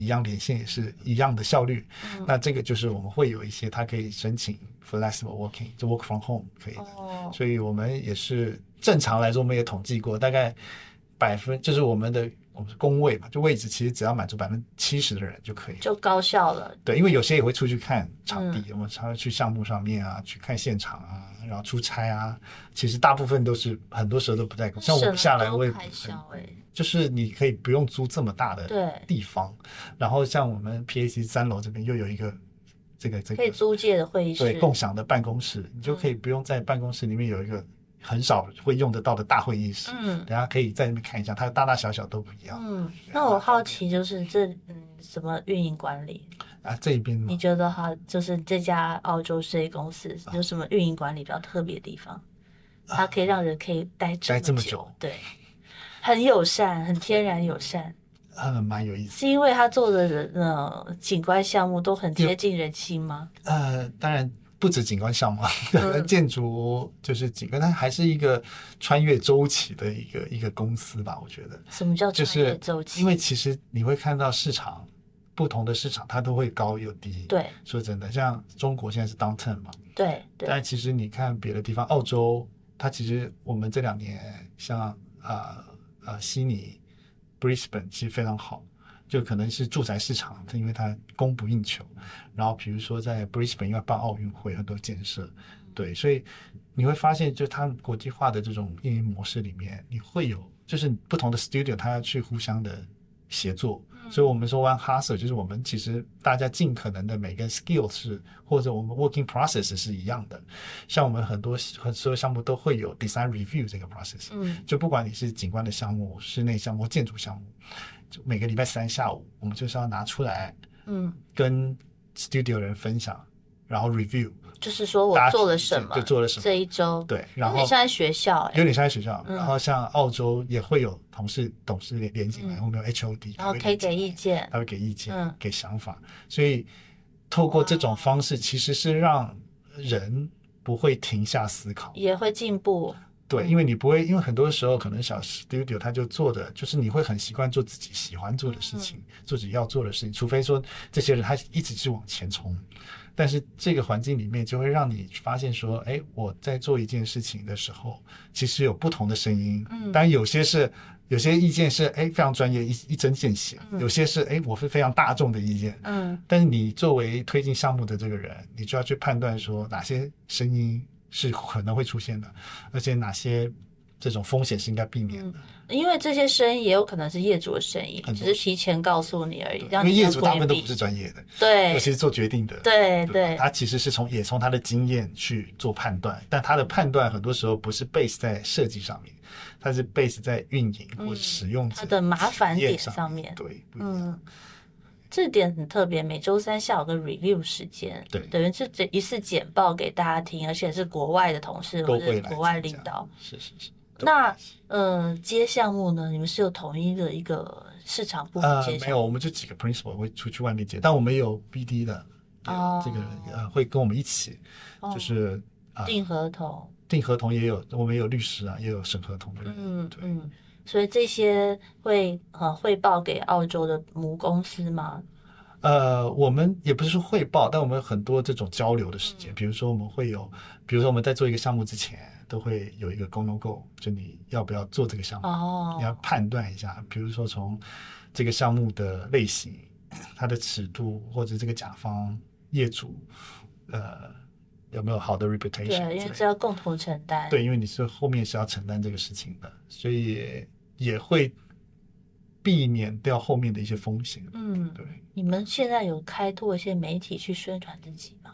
一样连线也是一样的效率。那这个就是我们会有一些它可以申请 flexible working， 就 work from home 可以的。所以我们也是正常来说，我们也统计过，大概就是我们工位嘛，就位置其实只要满足70%的人就可以， 就高效了。 对，因为有些也会出去看场地，我们常常去项目上面啊，去看现场啊，然后出差啊，其实大部分都是很多时候都不在公司。像我们下来我也就是你可以不用租这么大的地方，然后像我们 PAC 3楼这边又有一个这个可以租借的会议室， 对，共享的办公室，你就可以不用在办公室里面有一个很少会用得到的大会议室，等下可以在那边看一下，它大大小小都不一样。 那我好奇就是怎么运营管理啊？这边你觉得就是这家澳洲设计公司有什么运营管理比较特别的地方？它可以让人可以待这么久，对，很友善，很天然友善。 蛮有意思。 是因为他做的景观项目都很贴近人心吗？ 当然不止景观项目，建筑就是景观，它还是一个穿越周期的一个公司吧，我觉得。 什么叫穿越周期？ 就是因为其实你会看到不同的市场，它都会高有低。 对， 说真的，像中国现在是 downturn 嘛， 对。 但其实你看别的地方，澳洲，它其实我们这2年像悉尼、Brisbane 其实非常好，就可能是住宅市场，因为它供不应求。然后比如说在 Brisbane 因为办奥运会很多建设，对，所以你会发现，就它国际化的这种运营模式里面，你会有就是不同的 studio 它要去互相的协作。所以我们说 One Hustle 就是我们其实大家尽可能的每个 skill 或者我们 working process 是一样的。像我们很多项目都会有 design review 这个 process，就不管你是景观的项目、室内项目、建筑项目，就每个礼拜3下午我们就是要拿出来，跟 studio 人分享，然后 review， 就是说我做了什么， 就做了什么这一周， 对，然后有点像在学校， 有点像在学校。然后像澳洲也会有董事连进来，我们有 HOD， 然后可以给意见， 他会给意见，给想法。所以透过这种方式，其实是让人不会停下思考， 也会进步。 对，因为你不会，因为很多时候可能小 studio 他就做的就是你会很习惯做自己喜欢做的事情，做自己要做的事情，除非说这些人他一直是往前冲。但是这个环境里面就会让你发现说，哎，我在做一件事情的时候，其实有不同的声音。当然有些意见是非常专业，一针见血，有些是我是非常大众的意见。但是你作为推进项目的这个人，你就要去判断说哪些声音是可能会出现的，而且哪些这种风险是应该避免的。 因为这些声音也有可能是业主的声音，只是提前告诉你而已。 因为业主大部分都不是专业的， 对， 尤其是做决定的， 对， 他其实是也从他的经验去做判断，但他的判断很多时候不是 base 在设计上面，他是 base 在运营或使用者他的麻烦点上面。 对， 这点很特别，每周3下午的 review 时间， 对， 等于是一次简报给大家听，而且是国外的同事或者国外领导。 是。 那接项目呢？你们是有统一的一个市场部门接项目？ 没有，我们就几个 principal 会出去外面接，但我们有 BD 的，这个会跟我们一起，就是订合同也有，我们也有律师啊，也有审合同的人。对。 所以这些会汇报给澳洲的母公司吗？ 我们也不是说汇报，但我们有很多这种交流的时间。比如说我们在做一个项目之前，都会有一个 go no go， 就你要不要做这个项目，你要判断一下。比如说从这个项目的类型、它的尺度，或者这个甲方业主有没有好的 reputation。 对，因为这要共同承担。 对，因为你是后面是要承担这个事情的，所以也会避免掉后面的一些风险。对。 你们现在有开拓一些媒体去宣传自己吗？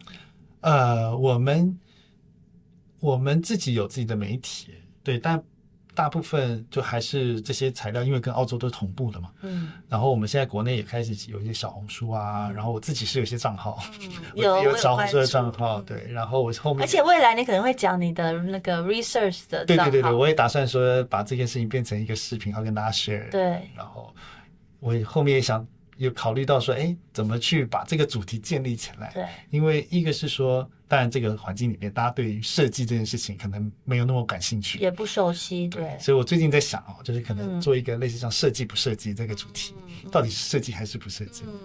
我们自己有自己的媒体，对，但大部分就还是这些材料，因为跟澳洲都是同步的嘛。然后我们现在国内也开始有一些小红书啊，然后我自己是有一些账号，有小红书的账号，对，然后我后面， 而且未来你可能会讲你的那个 research 的账号。 对，我也打算说把这件事情变成一个视频，要跟大家 share。 对， 然后我后面也有考虑到说，怎么去把这个主题建立起来？ 对， 因为一个是说，当然这个环境里面，大家对于设计这件事情可能没有那么感兴趣， 也不熟悉，对。 所以我最近在想就是可能做一个类似像设计不设计这个主题，到底是设计还是不设计？